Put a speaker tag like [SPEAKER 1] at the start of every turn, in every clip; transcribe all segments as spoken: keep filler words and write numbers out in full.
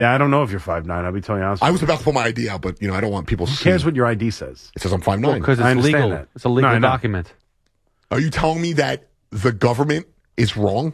[SPEAKER 1] Yeah, I don't know if you're five nine. I'll be telling you honestly.
[SPEAKER 2] I was about to pull my I D out, but, you know, I don't want people to
[SPEAKER 1] Who
[SPEAKER 2] see.
[SPEAKER 1] cares what your I D says?
[SPEAKER 2] It says I'm five nine.
[SPEAKER 3] Because
[SPEAKER 1] I
[SPEAKER 3] it's
[SPEAKER 1] understand
[SPEAKER 3] legal.
[SPEAKER 1] that.
[SPEAKER 3] It's a legal
[SPEAKER 1] No, I know.
[SPEAKER 3] document.
[SPEAKER 2] Are you telling me that the government is wrong?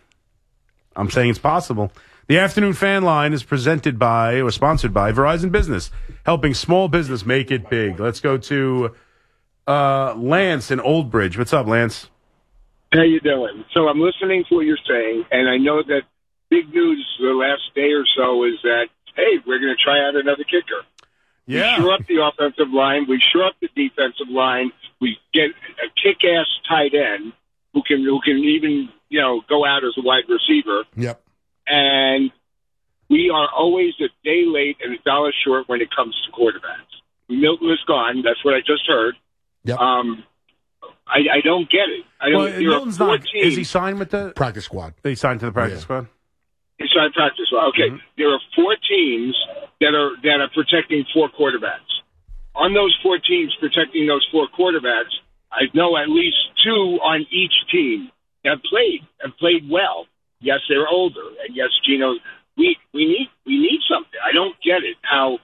[SPEAKER 1] I'm saying it's possible. The Afternoon Fan Line is presented by, or sponsored by, Verizon Business, helping small business make it big. Let's go to uh, Lance in Old Bridge. What's up, Lance?
[SPEAKER 4] How you doing? So I'm listening to what you're saying, and I know that big news the last day or so is that, hey, we're going to try out another kicker.
[SPEAKER 1] Yeah.
[SPEAKER 4] We shore up the offensive line. We shore up the defensive line. We get a kick-ass tight end who can who can even, you know, go out as a wide receiver.
[SPEAKER 2] Yep.
[SPEAKER 4] And we are always a day late and a dollar short when it comes to quarterbacks. Milton is gone. That's what I just heard.
[SPEAKER 2] Yep.
[SPEAKER 4] Um, I, I don't get it. I don't.
[SPEAKER 1] Well,
[SPEAKER 4] there are
[SPEAKER 1] Milton's
[SPEAKER 4] four
[SPEAKER 1] not.
[SPEAKER 4] teams-
[SPEAKER 1] Is he signed with the
[SPEAKER 2] Practice squad.
[SPEAKER 1] He signed to the practice
[SPEAKER 2] Yeah.
[SPEAKER 1] squad?
[SPEAKER 4] Inside practice. Well, okay,
[SPEAKER 1] Mm-hmm.
[SPEAKER 4] there are four teams that are that are protecting four quarterbacks. On those four teams protecting those four quarterbacks, I know at least two on each team have played have played well. Yes, they're older, and yes, Gino. We we need we need something. I don't get it how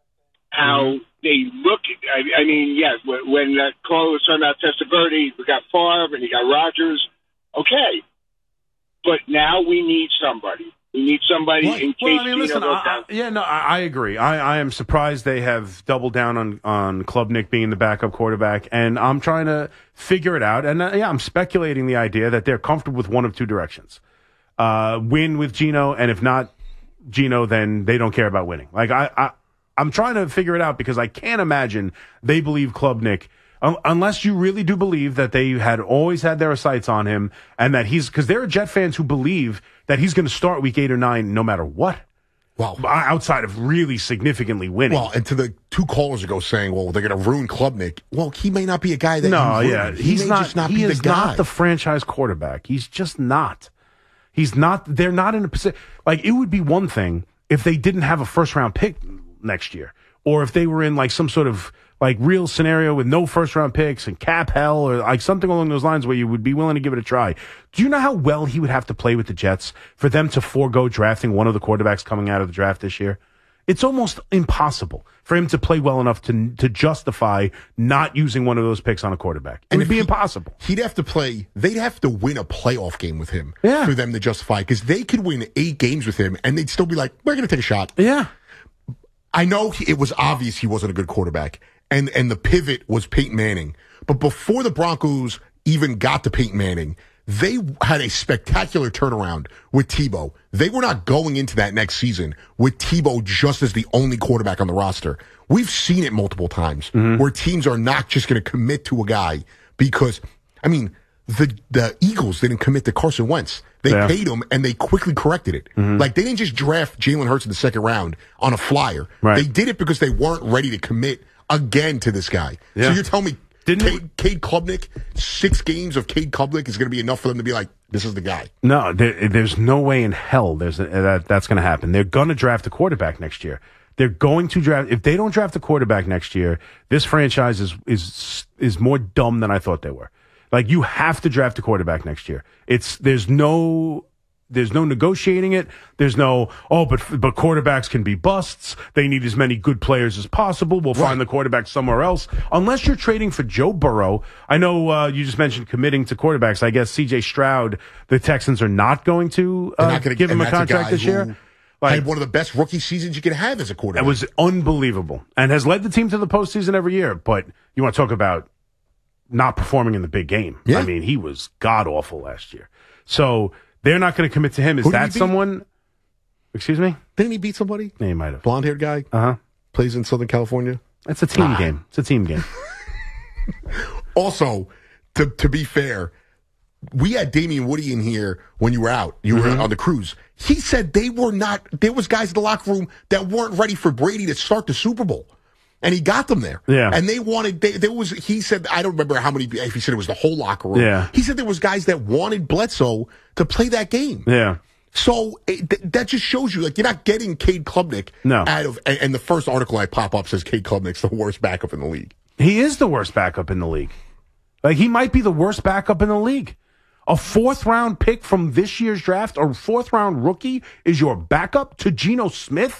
[SPEAKER 4] how
[SPEAKER 1] Mm-hmm.
[SPEAKER 4] they look. I, I mean, yes, when, when uh, Carl was talking about Testaverde, we got Favre and you got Rodgers. Okay, but now we need somebody. We need somebody
[SPEAKER 2] Right.
[SPEAKER 4] in case
[SPEAKER 1] Well, I mean,
[SPEAKER 4] Gino
[SPEAKER 1] listen,
[SPEAKER 4] goes
[SPEAKER 1] I,
[SPEAKER 4] down.
[SPEAKER 1] I, yeah, no, I, I agree. I, I am surprised they have doubled down on, on Klubnik being the backup quarterback, and I'm trying to figure it out. And, uh, yeah, I'm speculating the idea that they're comfortable with one of two directions. Uh, win with Gino, and if not Gino, then they don't care about winning. Like, I, I, I'm trying to figure it out because I can't imagine they believe Klubnik, um, unless you really do believe that they had always had their sights on him and that he's, because there are Jet fans who believe that he's going to start week eight or nine no matter what.
[SPEAKER 2] Well,
[SPEAKER 1] Outside of really significantly winning.
[SPEAKER 2] well, and to the two callers ago saying, well, they're going to ruin Klubnik. Well, he may not be a guy that
[SPEAKER 1] no,
[SPEAKER 2] you
[SPEAKER 1] yeah.
[SPEAKER 2] ruin. He
[SPEAKER 1] He's
[SPEAKER 2] may
[SPEAKER 1] not,
[SPEAKER 2] just not
[SPEAKER 1] he
[SPEAKER 2] be
[SPEAKER 1] is
[SPEAKER 2] the guy.
[SPEAKER 1] not the franchise quarterback. He's just not. He's not, they're not in a position. Like, it would be one thing if they didn't have a first round pick next year, or if they were in like some sort of like real scenario with no first round picks and cap hell or like something along those lines where you would be willing to give it a try. Do you know how well he would have to play with the Jets for them to forego drafting one of the quarterbacks coming out of the draft this year? It's almost impossible for him to play well enough to to justify not using one of those picks on a quarterback. It
[SPEAKER 2] And
[SPEAKER 1] would
[SPEAKER 2] if
[SPEAKER 1] be
[SPEAKER 2] he-
[SPEAKER 1] impossible.
[SPEAKER 2] He'd have to play, they'd have to win a playoff game with him
[SPEAKER 1] Yeah.
[SPEAKER 2] for them to justify, because they could win eight games with him and they'd still be like, we're going to take a shot.
[SPEAKER 1] Yeah.
[SPEAKER 2] I know he, it was obvious he wasn't a good quarterback, and, and the pivot was Peyton Manning. But before the Broncos even got to Peyton Manning, they had a spectacular turnaround with Tebow. They were not going into that next season with Tebow just as the only quarterback on the roster. We've seen it multiple times where teams are not just going to commit to a guy because, I mean, the the Eagles didn't commit to Carson Wentz. They
[SPEAKER 1] Yeah.
[SPEAKER 2] paid him and they quickly corrected it. Like, they didn't just draft Jalen Hurts in the second round on a flyer.
[SPEAKER 1] Right.
[SPEAKER 2] They did it because they weren't ready to commit again to this guy.
[SPEAKER 1] Yeah.
[SPEAKER 2] So you're telling me
[SPEAKER 1] Didn't
[SPEAKER 2] Cade, Cade Klubnik, six games of Cade Klubnik is going to be enough for them to be like, this is the guy.
[SPEAKER 1] No, there, there's no way in hell there's a, that that's going to happen. They're going to draft a quarterback next year. They're going to draft. If they don't draft a quarterback next year, this franchise is is is more dumb than I thought they were. Like, you have to draft a quarterback next year. It's there's no there's no negotiating it. There's no oh, but but quarterbacks can be busts. They need as many good players as possible. We'll
[SPEAKER 2] Right.
[SPEAKER 1] find the quarterback somewhere else. Unless you're trading for Joe Burrow. I know uh, you just mentioned committing to quarterbacks. I guess C J Stroud, the Texans are not going to uh,
[SPEAKER 2] They're not gonna-
[SPEAKER 1] give him
[SPEAKER 2] and
[SPEAKER 1] a
[SPEAKER 2] that's
[SPEAKER 1] contract
[SPEAKER 2] guy
[SPEAKER 1] this
[SPEAKER 2] who
[SPEAKER 1] year. Like,
[SPEAKER 2] had one of the best rookie seasons you can have as a quarterback.
[SPEAKER 1] it was unbelievable and has led the team to the postseason every year. But you want to talk about not performing in the big game.
[SPEAKER 2] Yeah.
[SPEAKER 1] I mean, he was god-awful last year. So they're not going to commit to him. Is
[SPEAKER 2] Who did he
[SPEAKER 1] that
[SPEAKER 2] beat?
[SPEAKER 1] someone? Excuse me?
[SPEAKER 2] Didn't he beat somebody?
[SPEAKER 1] Yeah, he might have.
[SPEAKER 2] Blonde haired guy?
[SPEAKER 1] Uh-huh.
[SPEAKER 2] Plays in Southern California.
[SPEAKER 1] It's a team
[SPEAKER 2] Ah.
[SPEAKER 1] game. It's a team game.
[SPEAKER 2] Also, to to be fair, we had Damian Woody in here when you were out. You were
[SPEAKER 1] Mm-hmm.
[SPEAKER 2] on the cruise. He said they were not, there was guys in the locker room that weren't ready for Brady to start the Super Bowl. And he got them there.
[SPEAKER 1] Yeah.
[SPEAKER 2] And they wanted, they, there was, he said, I don't remember how many, if he said it was the whole locker room.
[SPEAKER 1] Yeah.
[SPEAKER 2] He said there was guys that wanted Bledsoe to play that game.
[SPEAKER 1] Yeah.
[SPEAKER 2] So it, th- that just shows you, like, you're not getting Cade Klubnik
[SPEAKER 1] No.
[SPEAKER 2] out of, and, and the first article I pop up says Cade Klubnik's the worst backup in the league.
[SPEAKER 1] He is the worst backup in the league. Like, he might be the worst backup in the league. A fourth round pick from this year's draft, or fourth round rookie, is your backup to Geno Smith?